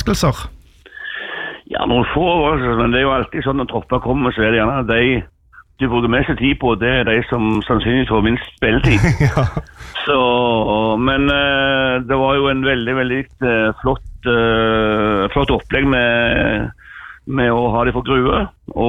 overraskelser? Ja, noen få overraskelser, men det jo alltid sånn når tropper kommer, så det gjerne de du bruker mest tid på, det de som sannsynligvis får minst spilletid. Ja. Så, men det var jo en veldig, veldig flott opplegg med å ha det for Grue,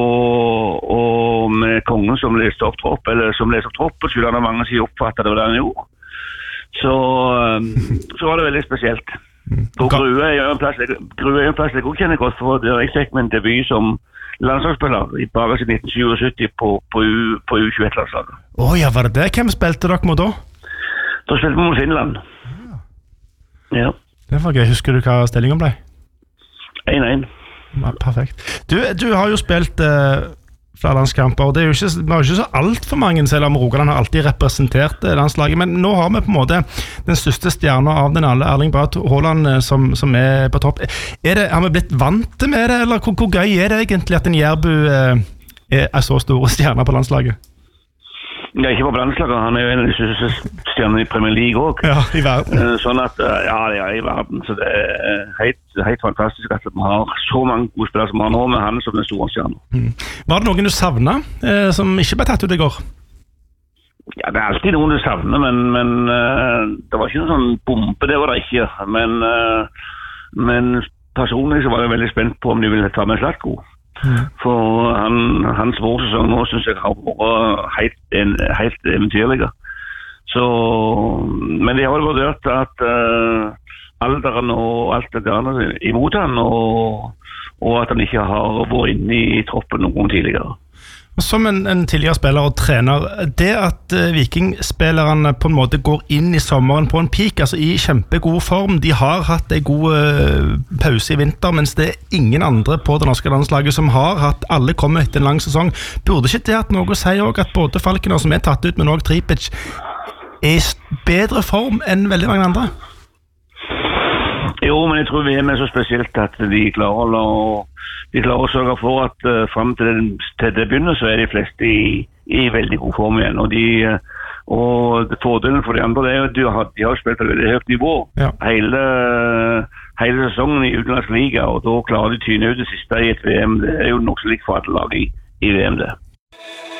og med kongen som leste opp tropp, og skulle han mange si oppfattet det var det han gjorde. Så var det veldig spesielt. Og Grue er jo en plass jeg også kjenner godt, for jeg fikk min debut som landslagsspiller i bare siden 1977 på U21-landslaget. Ja, var det det? Hvem spilte dere mot da? Da spilte vi mot Finland. Ja. Det var gøy. Husker du hva stillingen ble? 1-1. Ja, perfekt. Du har jo spilt flere landskamper, og det er jo ikke, vi har jo ikke så alt for mange, selv om Rogaland har alltid representert landslaget, men nå har vi på en måte den største stjernen av den alle, Erling Braut Haaland, som er på topp. Har vi blitt vant med det, eller hvor gøy er det egentlig at en Jærbu er så store stjerner på landslaget? Ja, ikke på landslaget, han er jo en av de største stjernene i Premier League også. Ja, i verden. Sånn at, ja, det er i verden, så det er helt fantastisk at vi har så mange gode spillere som har nå med han som den store stjernen. Var det noen du savnet, som ikke ble tatt ut i går? Ja, det er alltid noen du savner, men det var ikke noen sånn bombe, det var det ikke. Men personlig så var jeg veldig spent på om de ville ta med Zlatko. For hans vårsesong nå synes jeg har vært helt eventyrlig. Så, men de har jo vurdert at alderen og alt det der imot han, og at han ikke har vært inne i troppen noen tidligere. Som en tidligere spiller og trener, det at vikingspillerne på en måte går inn i sommeren på en peak, altså i kjempegod form, de har hatt en god pause i vinter, mens det er ingen andre på det norske landslaget som har hatt, alle kommer etter en lang sesong. Burde ikke det at noe sier også at både Falkener som er tatt ut, men også Tripic, er i bedre form enn veldig mange andre? Jo, men jeg tror VM er så spesielt at de klarer å sørge for at frem til det begynner så er de fleste i veldig god form igjen. Og fordelen for de andre er at de har spilt på veldig høyt nivå hele sesongen i utenlandsk liga, og da klarer de tyne ut det siste i et VM. Det er jo nok så likt for alle lag i VM det.